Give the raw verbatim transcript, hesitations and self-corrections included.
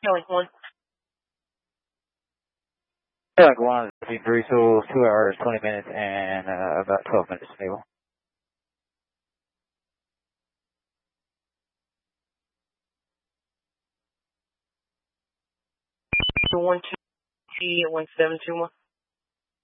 Like one. Yeah, like one between three, so two hours, twenty minutes, and uh, about twelve minutes stable. The one two T one seven two one.